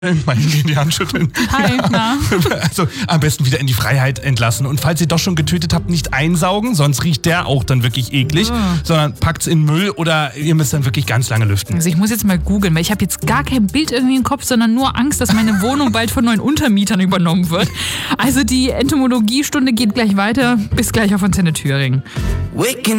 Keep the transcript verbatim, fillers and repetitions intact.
Mal hingehen, die Hand schütteln. Hi, na? Also am besten wieder in die Freiheit entlassen. Und falls ihr doch schon getötet habt, nicht einsaugen, sonst riecht der auch dann wirklich eklig, oh. sondern packt's in Müll oder ihr müsst dann wirklich ganz lange lüften. Also ich muss jetzt mal googeln, weil ich habe jetzt gar kein Bild irgendwie im Kopf, sondern nur Angst, dass meine Wohnung bald von neuen Untermietern übernommen wird. Also die Entomologiestunde geht gleich weiter. Bis gleich auf Antenne Thüringen.